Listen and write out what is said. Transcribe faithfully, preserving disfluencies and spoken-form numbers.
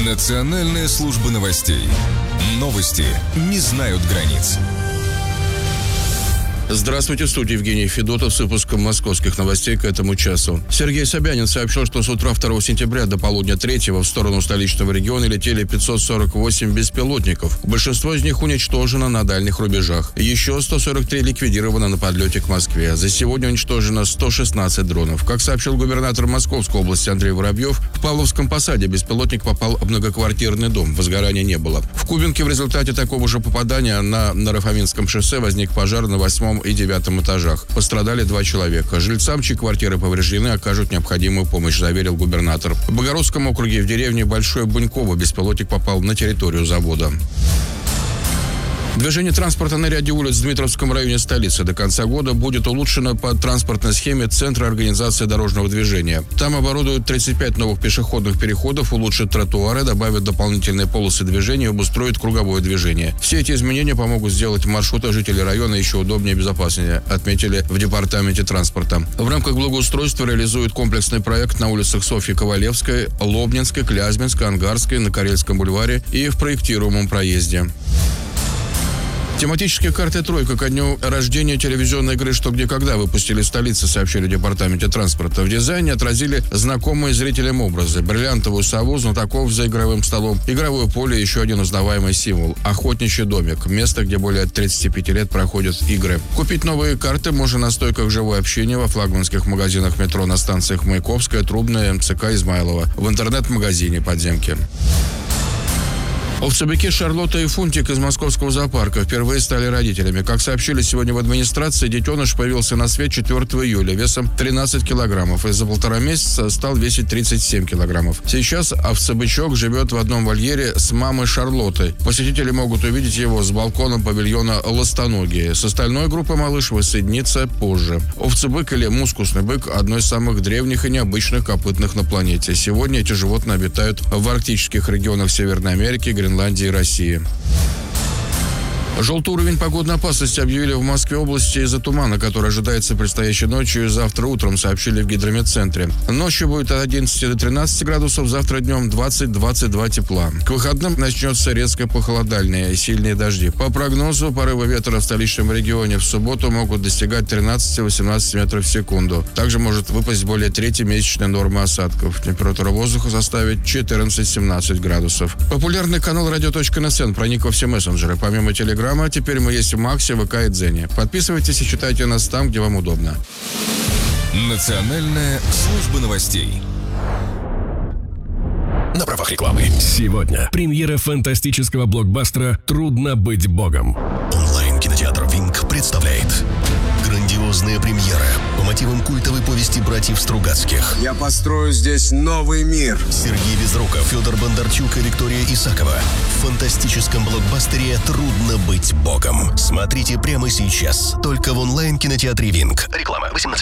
Национальная служба новостей. Новости не знают границ. Здравствуйте, в студии Евгений Федотов с выпуском московских новостей к этому часу. Сергей Собянин сообщил, что с утра второго сентября до полудня третьего в сторону столичного региона летели пятьсот сорок восемь беспилотников. Большинство из них уничтожено на дальних рубежах. Еще сто сорок три ликвидировано на подлете к Москве. За сегодня уничтожено сто шестнадцать дронов. Как сообщил губернатор Московской области Андрей Воробьев, в Павловском посаде беспилотник попал в многоквартирный дом. Возгорания не было. В Кубинке в результате такого же попадания на Нарафаминском шоссе возник пожар на восьмом и девятом этажах. Пострадали два человека. Жильцам, чьи квартиры повреждены, окажут необходимую помощь, заверил губернатор. В Богородском округе в деревне Большое Буньково беспилотник попал на территорию завода. Движение транспорта на ряде улиц в Дмитровском районе столицы до конца года будет улучшено по транспортной схеме Центра организации дорожного движения. Там оборудуют тридцать пять новых пешеходных переходов, улучшат тротуары, добавят дополнительные полосы движения и обустроят круговое движение. Все эти изменения помогут сделать маршруты жителей района еще удобнее и безопаснее, отметили в департаменте транспорта. В рамках благоустройства реализуют комплексный проект на улицах Софьи Ковалевской, Лобнинской, Клязьминской, Ангарской, на Карельском бульваре и в проектируемом проезде. Тематические карты «Тройка» ко дню рождения телевизионной игры «Что, где, когда» выпустили в столице, сообщили в департаменте транспорта. В дизайне отразили знакомые зрителям образы. Бриллиантовую сову, знатоков за игровым столом, игровое поле и еще один узнаваемый символ – охотничий домик. Место, где более тридцати пяти лет проходят игры. Купить новые карты можно на стойках «Живое общение», во флагманских магазинах метро на станциях Маяковская, Трубная, МЦК Измайлова, в интернет-магазине «Подземки». Овцебыки Шарлотта и Фунтик из московского зоопарка впервые стали родителями. Как сообщили сегодня в администрации, детеныш появился на свет четвёртого июля весом тринадцать килограммов и за полтора месяца стал весить тридцать семь килограммов. Сейчас овцебычок живет в одном вольере с мамой Шарлоттой. Посетители могут увидеть его с балкона павильона «Ластоногие». С остальной группой малыш воссоединится позже. Овцебык или мускусный бык – одно из самых древних и необычных копытных на планете. Сегодня эти животные обитают в арктических регионах Северной Америки, Гренландии и России. Желтый уровень погодной опасности объявили в Москве области из-за тумана, который ожидается предстоящей ночью и завтра утром, сообщили в гидрометцентре. Ночью будет от одиннадцати до тринадцати градусов, завтра днем двадцать-двадцать два тепла. К выходным начнется резко похолодание и сильные дожди. По прогнозу, порывы ветра в столичном регионе в субботу могут достигать тринадцати-восемнадцати метров в секунду. Также может выпасть более трети месячной нормы осадков. Температура воздуха составит четырнадцать-семнадцать градусов. Популярный канал радио точка эн эс эн проник во все мессенджеры. Помимо телеграмма, теперь мы есть в Максе, ВК и Дзене. Подписывайтесь и читайте нас там, где вам удобно. Национальная служба новостей. На правах рекламы. Сегодня премьера фантастического блокбастера «Трудно быть богом». Онлайн-кинотеатр «Винк» представляет грандиозная премьера по мотивам культовой повести братьев Стругацких. Я построю здесь новый мир. Сергей Безруков, Федор Бондарчук и Виктория Исакова. В фантастическом блокбастере «Трудно быть богом». Смотрите прямо сейчас. Только в онлайн-кинотеатре «Винк». Реклама. восемнадцать